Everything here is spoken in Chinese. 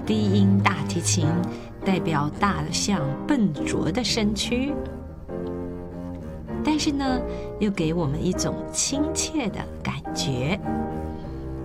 低音大提琴代表大象笨拙的身躯，但是呢，又给我们一种亲切的感觉。